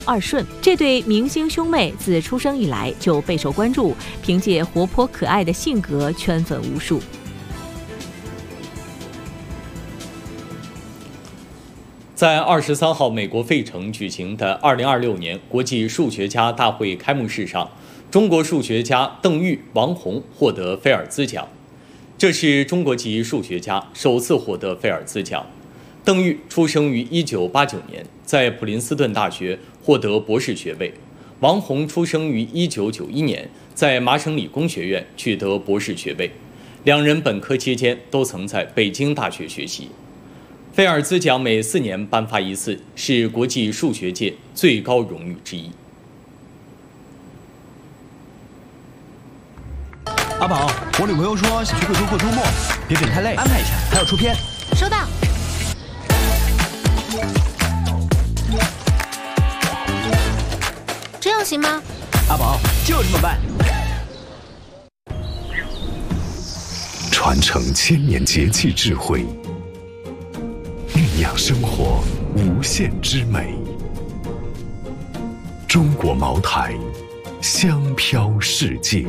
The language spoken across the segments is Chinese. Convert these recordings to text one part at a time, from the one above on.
二顺。这对明星兄妹自出生以来就备受关注，凭借活泼可爱的性格圈粉无数。 在23号美国费城举行的2026年国际数学家大会开幕式上，中国数学家邓玉、王洪获得菲尔兹奖。这是中国籍数学家首次获得菲尔兹奖。邓玉出生于1989年，在普林斯顿大学获得博士学位；王洪出生于1991年，在麻省理工学院取得博士学位。两人本科期间都曾在北京大学学习。菲尔兹奖每4年颁发一次，是国际数学界最高荣誉之一。 阿宝，我女朋友说想去贵州过周末，别等太累，安排一下，还要出片。 收到。这样行吗？ 阿宝，就这么办。 传承千年节气智慧，酝酿生活无限之美。中国茅台，香飘世界。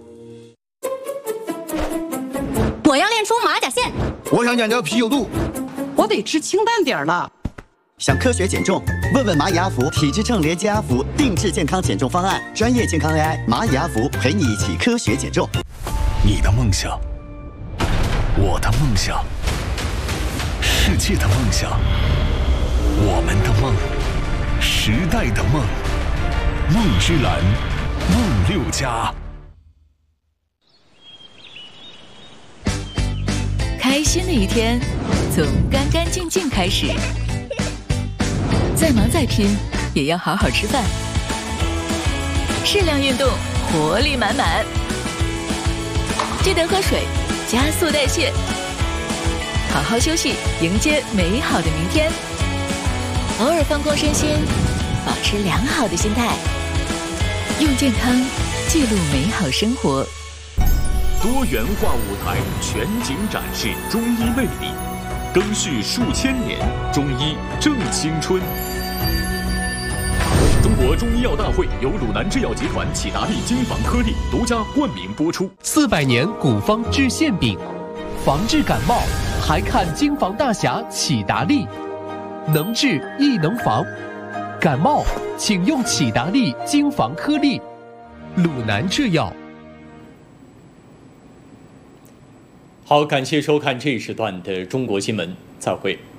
我要练出马甲线。 我想讲究啤酒肚。 我得吃清淡点了。 想科学减重？问问蚂蚁阿福体脂秤连接阿福定制健康减重方案，专业健康 AI 蚂蚁阿福陪你一起科学减重。 你的梦想，我的梦想，世界的梦想，我们的梦，时代的梦，梦之蓝，梦六家。 开心的一天，从干干净净开始。再忙再拼，也要好好吃饭。适量运动，活力满满。记得喝水，加速代谢。好好休息，迎接美好的明天。偶尔放空身心，保持良好的心态。用健康记录美好生活。 多元化舞台全景展示中医魅力，更续数千年，中医正青春。中国中医药大会由鲁南制药集团启达利金防颗粒独家冠名播出。 400年古方治馅饼，防治感冒还看金防大侠启达利，能治亦能防。感冒请用启达利金防颗粒，鲁南制药。 好，感谢收看这一时段的中国新闻，再会。